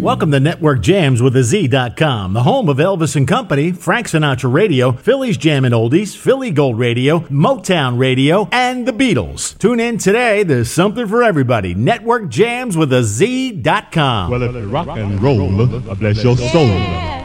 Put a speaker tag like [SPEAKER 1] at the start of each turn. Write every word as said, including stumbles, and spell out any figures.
[SPEAKER 1] Welcome to Network Jams with a Z dot com, the home of Elvis and Company, Frank Sinatra Radio, Philly's Jammin' Oldies, Philly Gold Radio, Motown Radio, and the Beatles. Tune in today. There's something for everybody. Network Jams with a Z dot com.
[SPEAKER 2] Well, if you rock and roll, I bless your soul.